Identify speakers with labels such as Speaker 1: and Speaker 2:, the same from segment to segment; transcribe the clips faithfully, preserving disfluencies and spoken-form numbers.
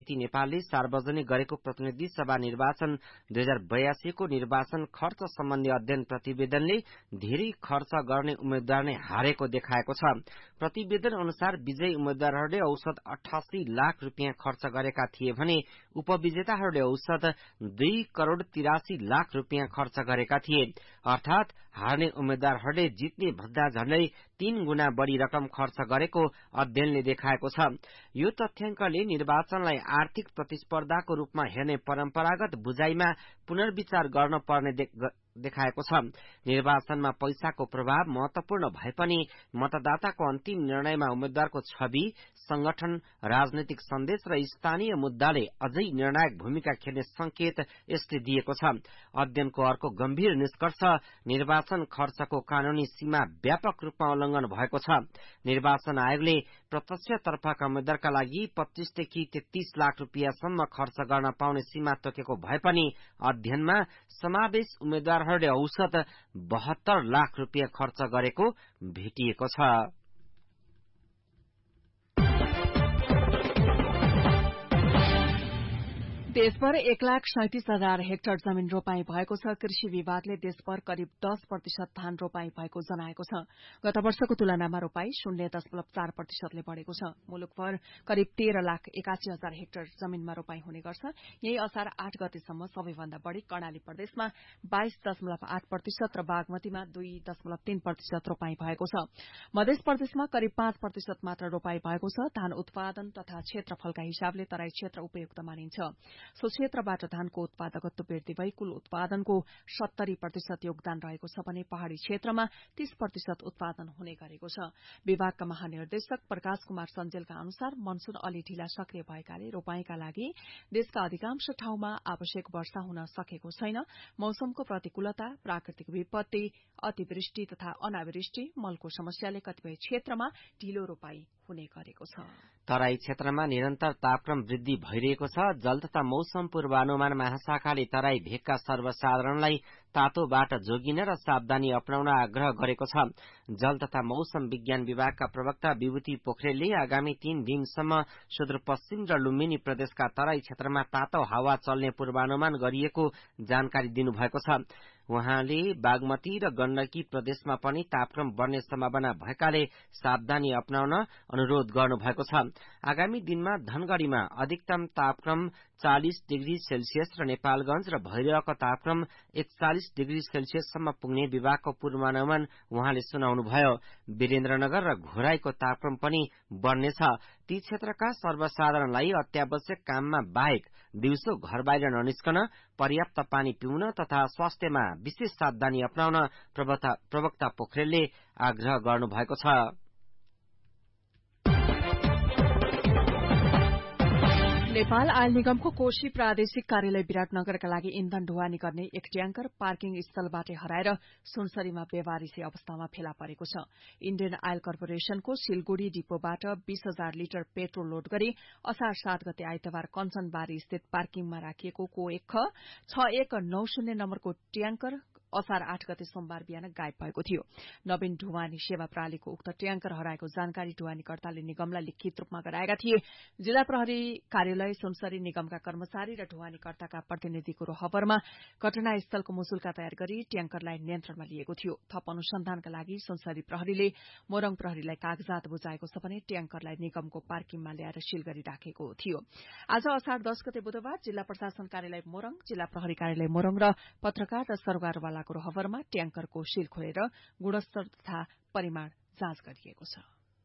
Speaker 1: नीति नेपालले सार्वजनिक गरेको प्रतिनिधि सभा निर्वाचन दुई हजार बयासी को निर्वाचन खर्च सम्बन्धी अध्ययन प्रतिवेदनले धेरै खर्च गर्ने उम्मेद्वार नै हारेको देखाएको छ। प्रतिवेदन अनुसार विजयी उम्मेद्वारहरूले औसत अठासी लाख रुपियाँ खर्च गरेका थिए भने उपविजेताहरूले औसत दुई करोड़ तिरासी लाख रुपियाँ खर्च गरेका थिए। अर्थात हार्ने उम्मेद्वारहरूले जित्ने भन्दा झण्डै तीन गुणा बढ़ी रकम खर्च गरेको अध्ययनले देखाएको छ। यो तथ्याङ्कले निर्वाचनलाई आर्थिक प्रतिस्पर्धाको रूपमा हेर्ने परम्परागत बुझाइमा पुनर्विचार गर्न पर्ने देखाएको छ। निर्वाचनमा पैसाको प्रभाव महत्वपूर्ण भए पनि मतदाताको अन्तिम निर्णयमा उम्मेद्वारको छवि, संगठन, राजनैतिक सन्देश र स्थानीय मुद्दाले अझै निर्णायक भूमिका खेल्ने संकेत यसले दिएको छ। अध्ययनको अर्को गम्भीर निष्कर्ष निर्वाचन खर्चको कानूनी सीमा व्यापक रूपमा उल्लंघन भएको छ। निर्वाचन आयोगले प्रत्यक्षतर्फका उम्मेद्वारका लागि पच्चीसदेखि तेत्तीस लाख रुपियाँसम्म खर्च गर्न पाउने सीमा तोकेको भए पनि अध्ययनमा समावेश उम्मेद्वारहरूले औसत बहत्तर लाख रुपियाँ खर्च गरेको भेटिएको छ।
Speaker 2: देशभर एक लाख सैंतिस हजार हेक्टर जमीन रोपाई भएको छ। कृषि विभागले देशभर करिब दस प्रतिशत धान रोपाई भएको जनाएको छ। गत वर्षको तुलनामा रोपाई शून्य दशमलव चार प्रतिशतले बढ़ेको छ। मुलुकभर करिब तेह्र लाख एकासी हजार हेक्टर जमीनमा रोपाई हुने गर्छ। यही असार आठ गतेसम्म सबैभन्दा बढ़ी कर्णाली प्रदेशमा बाइस दशमलव आठ प्रतिशत र बागमतीमा दुई दशमलव तीन प्रतिशत रोपाई भएको छ। मध्य प्रदेशमा करिब पाँच प्रतिशत मात्र रोपाई भएको छ। धान उत्पादन तथा क्षेत्रफलका हिसाबले तराई क्षेत्र उपयुक्त मानिन्छ। सो क्षेत्रबाट धानको उत्पादकत्व वृद्धि भई कुल उत्पादनको सत्तरी प्रतिशत योगदान रहेको छ भने पहाड़ी क्षेत्रमा तीस प्रतिशत उत्पादन हुने गरेको छ। विभागका महानिर्देशक प्रकाश कुमार सञ्जेलका अनुसार मनसून अलि ढिला सक्रिय भएकाले रोपाईका लागि देशका अधिकांश ठाउँमा आवश्यक वर्षा हुन सकेको छैन। मौसमको प्रतिकूलता, प्राकृतिक विपत्ति, अतिवृष्टि तथा अनावृष्टि, मलको समस्याले कतिपय क्षेत्रमा ढिलो रोपाई हुने गरेको छ।
Speaker 1: तराई क्षेत्रमा निरन्तर तापक्रम वृद्धि भइरहेको छ। जल तथा मौसम पूर्वानुमान महाशाखाले तराई भेगका सर्वसाधारणलाई तातोबाट जोगिन र सावधानी अपनाउन आग्रह गरेको छ। जल तथा मौसम विज्ञान विभागका प्रवक्ता विभूति पोखरेलले आगामी तीन दिनसम्म सुदूरपश्चिम र लुम्बिनी प्रदेशका तराई क्षेत्रमा तातो हावा चल्ने पूर्वानुमान गरिएको जानकारी दिनुभएको छ। उहाँले बागमती र गण्डकी प्रदेशमा पनि तापक्रम बढ़ने सम्भावना भएकाले सावधानी अपनाउन अनुरोध गर्नुभएको छ। आगामी दिनमा धनगढ़ीमा अधिकतम तापक्रम चालीस डिग्री सेल्सियस र नेपालगंज र भैरवको तापक्रम एकचालिस डिग्री सेल्सियससम्म पुग्ने विभागको पूर्वानुमान उहाँले सुनाउनुभयो। वीरेन्द्रनगर र घोराईको तापक्रम पनि बढ़नेछ। ती क्षेत्रका सर्वसाधारणलाई अत्यावश्यक काममा बाहेक दिउँसो घर बाहिर ननिस्कन, पर्याप्त पानी पिउन तथा स्वास्थ्यमा विशेष सावधानी अपनाउन प्रवक्ता पोखरेलले आग्रह गर्नुभएको छ।
Speaker 2: नेपाल आयल निगमको कोशी प्रादेशिक कार्यालय विराटनगरका लागि इन्धन ढुवानी गर्ने एक ट्याङ्कर पार्किङ स्थलबाट हराएर सुनसरीमा बेवारिसी अवस्थामा फेला परेको छ। इण्डियन आयल कर्पोरेशनको सिलगुड़ी डिपोबाट बीस हजार लिटर पेट्रोल लोड गरी असार सात गते आइतबार कञ्चनबारी स्थित पार्किङमा राखिएको को एक ख छ एक नौ शून्य नम्बरको ट्याङ्कर असार आठ गते सोमबार बिहान गायब भएको थियो। नवीन ढुवानी सेवा प्रणालीको उक्त ट्याङ्कर हराएको जानकारी ढुवानीकर्ताले निगमलाई लिखित रूपमा गराएका थिए। जिल्ला प्रहरी कार्यालय सुनसरी निगमका कर्मचारी र ढुवानीकर्ताका प्रतिनिधिको रहबरमा घटनास्थलको मुसुल्का तयार गरी ट्याङ्करलाई नियन्त्रणमा लिएको थियो। थप अनुसन्धानका लागि सुनसरी प्रहरीले मोरङ प्रहरीलाई कागजात बुझाएको छ भने ट्याङ्करलाई निगमको पार्किङमा ल्याएर सील गरी राखेको थियो। आज असार दस गते बुधबार जिल्ला प्रशासन कार्यालय मोरङ, जिल्ला प्रहरी कार्यालय मोरङ र पत्रकार र सरोकारवाला को रहबरमा ट्याङ्करको सील खोलेर गुणस्तर तथा परिमाण जाँच गरिएको छ।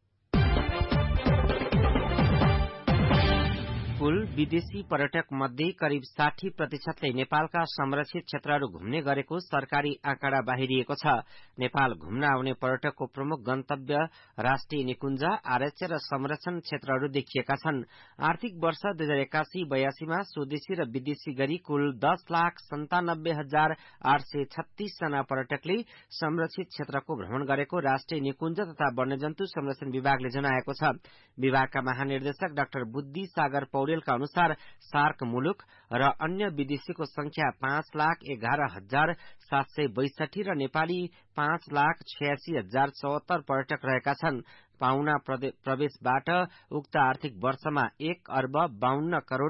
Speaker 1: कुल विदेशी पर्यटक मध्ये करिब साठी प्रतिशतले नेपालका संरक्षित क्षेत्रहरू घुम्ने गरेको सरकारी आँकडा बाहिरिएको छ। नेपाल घुम्न आउने पर्यटकको प्रमुख गन्तव्य राष्ट्रिय निकुञ्ज, आरक्ष र संरक्षण क्षेत्रहरू देखिएका छन्। आर्थिक वर्ष दुई हजार एकासी बयासीमा स्वदेशी र विदेशी गरी कुल दस लाख सन्तानब्बे हजार आठ सय छत्तीस जना पर्यटकले संरक्षित क्षेत्रको भ्रमण गरेको राष्ट्रिय निकुञ्ज तथा वन्यजन्तु संरक्षण विभागले जनाएको छ। विभागका महानिर्देशक डाक्टर बुद्धि सागर पौडेलका अनुसार सार्क मुलुक र अन्य विदेशीको संख्या पाँच लाख एघार हजार सात सय बैसठी र नेपाली पाँच लाख छयासी हजार चौहत्तर पर्यटक रहेका छन्। पाहुना प्रवेशबाट उक्त आर्थिक वर्षमा एक अर्ब बाहन्न करोड़